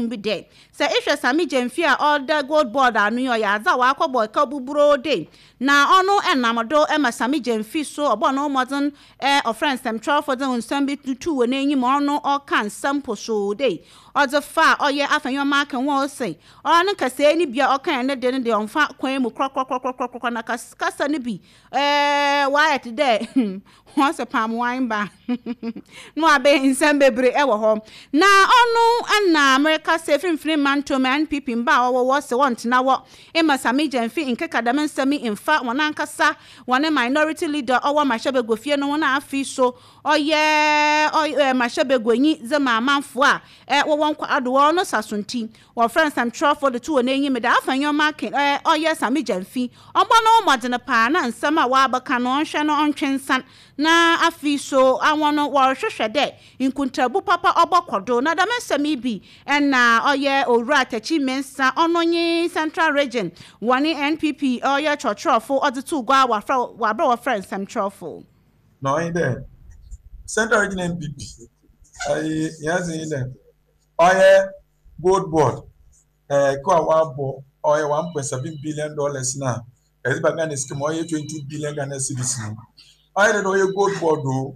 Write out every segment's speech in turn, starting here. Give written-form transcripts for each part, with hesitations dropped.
hu bi de se ehwe Sami Gyamfi a order gold board anu yo ya za wa akọbọ ka buburo de na ono enamdo e ma Sami Gyamfi so obo no modern of friends them try for them nsam bi tutu we na enyim ono o kan sample so de ozo fa oye afanyo mark won say ono kase ni bia o kan ne de onfa kwan mu krokro na kasa ne bi why today once upon wine ba no abe nsam bebre e wo ho na ono na America safe mfini mantom NPP mba wo se want na wo e ma Sami Gyamfi nkeka da mensami infa wona nkasa wona minority leader owo Mashebegwo fie no wona afi so oye Mashebegwo nyi zema amanfo a wo wonko ado no sasonti wo friends am tro for the two na enyi me da afanyo market oye Sami Gyamfi ogbo no modene pa na nsam a wa abaka no onhwe no ontwensan na afi so awono wo hwehwe de inkuntabu papa obokodo na da mensami bi na oye owura tachi mensa ononye central region wani NPP oye chotrofo odetu gwa wa bra friends some trofo no in there central region NPP yes in there oye gold board ko awabo oye 1.7 billion dollars na ezba Ghana scheme oye 20 billion Ghana cedis no oye the oye gold board o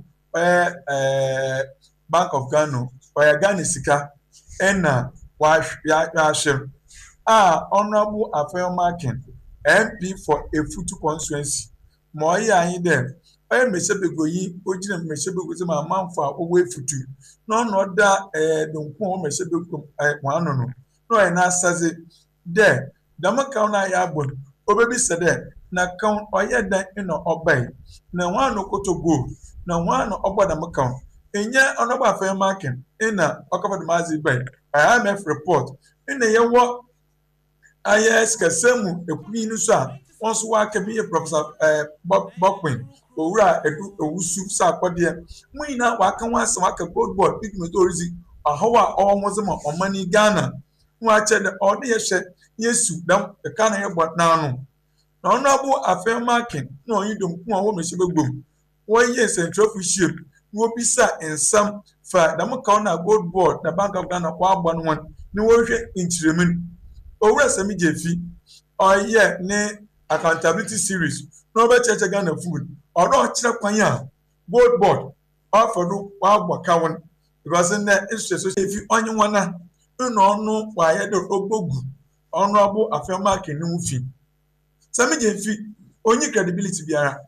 Bank of Ghana oye Ghana sika ena wa hwehwe honorable Afenyo Markin MP for Efutu constituency mo yi ayin dem Mashebegwo yi ojina Mashebegwo se ma manfo a owo Efutu no da donku o Mashebegwo wano no na asaze de damaka na ya abon obebi sede na kan oye dan ino obai na wano kotogo na wano ogbada maka enye honorable Afenyo Markin ina okafo de mazi bai IMF report ina yewo IS kasemu ekuni nu so a wonso wa ka bi professor Bokwin owura edu owusu sa akode muina wa kan wa se wa ka gold board big metorizi ahowa owomozema omani Ghana mu a che de ode ye hye yesu dam ka na ye bot na no na Honorable Afenyo Markin na oyidom ku a wo Mashebegwo wo ye central official wo bisa ensam fa dam ka na gold board na Bank of Ghana kwa agbo no ni wo hwe inchiremin owura Sami Gyamfi oye ne accountability series no be cheche Ghana food odo kire kwan a gold board ofodo wa agbo ka won because na issue so fi onye wana no wa ye do ogbogu Honorable Afenyo Markin ni mu fi Sami Gyamfi onyi credibility biara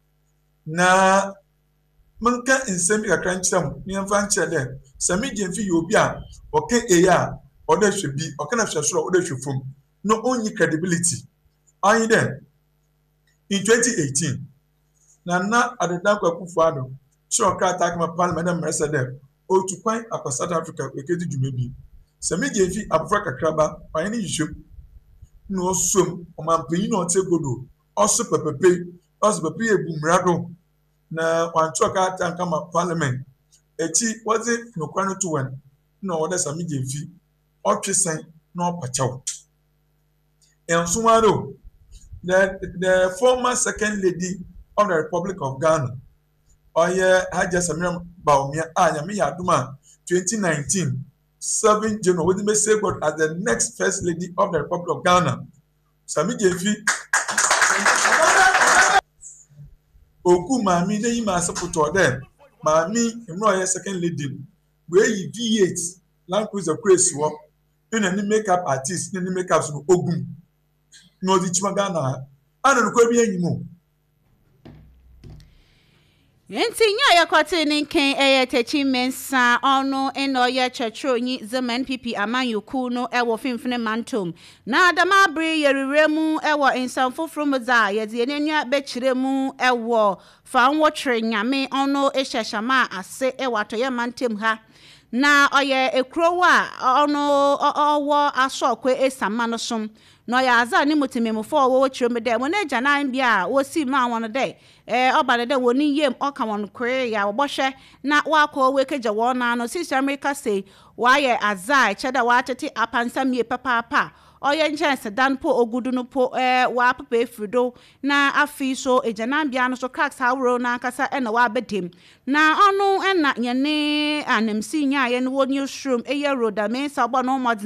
na manka insemi kakra nkyerem ni mfa nkyere de Sami Gyamfi yo bi a oke eya oda hwe bi okana hwe soro oda hwe fom no only credibility ayi de in 2018 na Adedan Akufo-Addo sure ka attack my parliament and president o to kwan akwa South Africa ekedi dwumebi Sami Gyamfi abofra kakraba ayi ni yishom no som o mampanyi no tegodo oso pepepe ebumrado na wancho ka attack my parliament eti was it no kwano to one no oda Sami Gyamfi otwesen no pachaw ensumaro the former second lady of the Republic of Ghana oye Haja Samira Bawumia anyame yaduma 2019 7 January we may say God as the next first lady of the Republic of Ghana Sami Gyamfi oku mami dey ma support them mami imro oye second lady we yi V8 Land Cruiser Craze wo ina ni makeup artist ni makeup so ogun no di chimagana ana no kwa bi anyimo Enti nya yakote ninken tachi mensa ono eno ye chechro nyi zema NPP amanyoku no ewo fimfine mantom na adama bri yereremu ewo insanfofro moza ye de enenya bechiremu ewo fa nwotwe nyame ono ehheshama ase ewo atoye mantem ha na oye ekrowa ono owo asokwe esama no som no ya aza ni mutimemufo wo chirem de wona janan bia wo si ma won de oba de woni yem oka won kre ya obohwe na wakọ wekeje wona no si America say waye aza cheda wa tete apansa mie papa oye njense dan po ogudu no po wa papa efrido na afi so ejanan bia no so cracks hawro na akasa na wa bedem na onu na nyane anemsi nya ye no newsroom eye roda me sa obo no